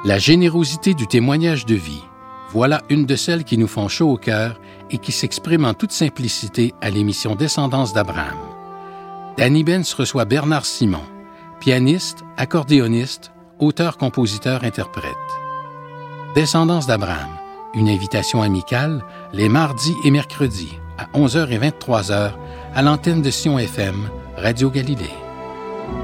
La générosité du témoignage de vie, voilà une de celles qui nous font chaud au cœur et qui s'exprime en toute simplicité à l'émission Descendance d'Abraham. Danny Benz reçoit Bernard Simon, pianiste, accordéoniste, auteur-compositeur-interprète. Descendance d'Abraham, une invitation amicale les mardis et mercredis à 11h et 23h à l'antenne de Sion FM, Radio Galilée.